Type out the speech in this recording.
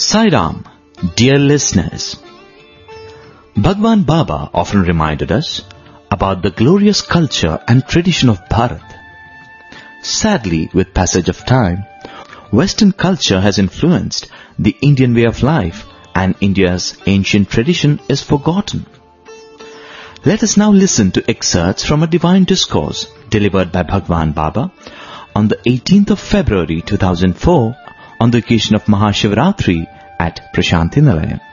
Sai Ram, dear listeners, Bhagwan Baba often reminded us about the glorious culture and tradition of Bharat. Sadly, with passage of time, Western culture has influenced the Indian way of life and India's ancient tradition is forgotten. Let us now listen to excerpts from a divine discourse delivered by Bhagwan Baba on the 18th of February 2004 on the occasion of Mahashivratri at Prashanti Nilayam.